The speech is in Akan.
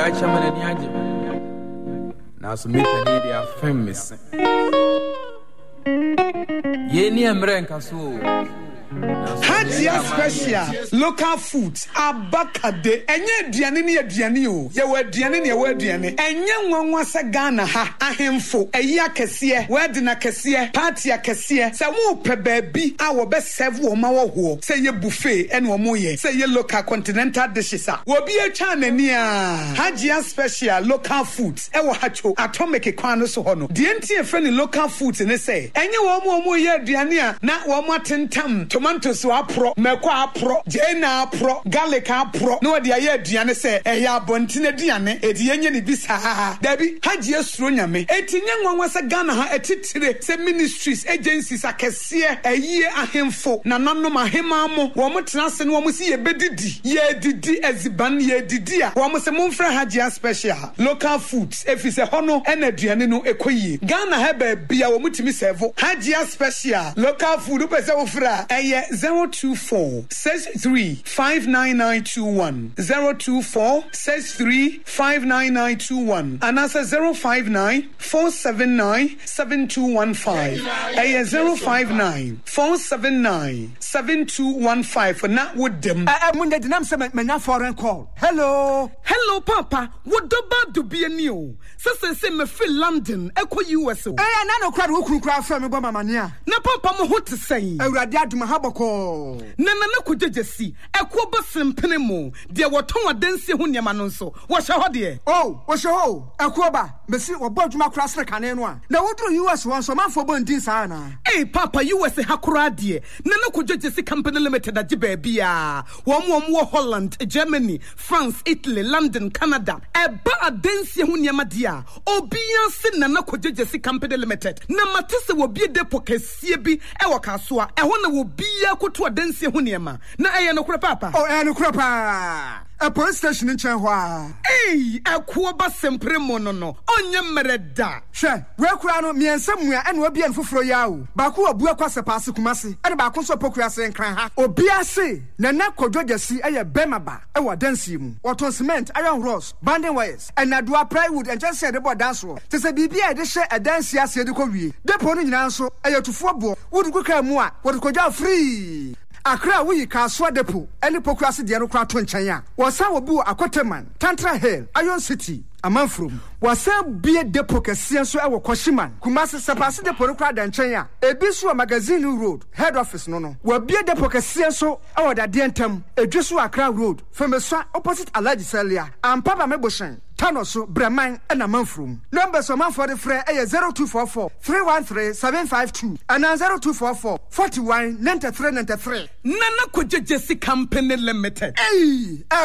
I chairman and Yaji. Now, so meet an idea famous. Yeni Amrenka so. Hajia special local foods abakade enye aduane ne aduane o ye wa aduane ne ye wa aduane enye nwanwa se Ghana ha ahemfo eyi akese word na kese party akese se wo pe baabi a wo be serve wo ma wo ho se ye buffet ene wo mo ye se ye local continental dishes a wo bi atwa nani a Hajia special local foods e wo hacho atomic kwan no so ho no de ntie fe ne local foods ne se enye wo mo ye aduane a na wo mo atentam tomatoes apro meko apro jena apro garlic apro no de aye aduane se eya abontine aduane edi yenye ne bisa dabi Hajia suro nyame etinye nwanwa se Ghana ha etitire se ministries agencies akese aye ahemfo na nanom ahema mo wo mo tenase no wo mo si ye bedidi ye didi eziban ye didi a wo mo se momfra Hajia special local foods efise hono ena aduane no ekoyie Ghana ha ba bia wo mutimi serve Hajia special local food pese wo fra eye 02463599921 02463599921 and answer 05947972115 05947972115 for not with them munde dinam se menya foreign call hello papa what do be a new se me feel London eko US na no kra wo kura fa me bo mamania na papa mo ho te sei awurade aduma haboko na kujejesi eko bo sempene mo de woton adanse ho niam no nso wo hye ho de wo hye ho eko ba mesi wo bo aduma kra sre kane no a na wodru US won so manfo bo ndin sa na papa US hakura de na kujejesi company limited age ba bia wo wo Holland, Germany, France, Italy, London, Canada eba adanse ho niam de a obian se na kujejesi company limited na matese wo bie depo kasie bi e wo kaso a ho na wo bia koto adanse ho niam na eye no kura papa no kura pa a police station in Chenhua akuo ba sempre mo no onye mereda hwe we kura no miensam a ene obi an foforo yawo ba ko abu akwase paase kumase ene ba ko so pokura se nkran ha obi ase na kodwogasi eye bemaba e wa dansi mu oton cement iron rods banding wires enadua plywood and just said about dance so te se bibia e de hye adansi ase de ko wie depo no nyina nso eye tufo bo wudu kuka mu a wudu kodwa free Accra we Kaswa Depo, any pokrasi de Anokra Tonchanya. Was our boo Akoteman, Tantra Hill, Iron City, a man from. Was some beer depo Kasianso our Koshiman, Kumasi Sapasi de Porokra Danchanya, a Biswa Magazine Road, head office no. Were beer depo Kasianso, our Dadiantum, a Joshua Accra Road, from a swat opposite Alaji Celia, and Papa Meboshan. Tanoso, Braman, and a month room. Numbers of man for the Frey 0244 313 752 and 0244 41 93 93. Nana Kujejesi Company Limited.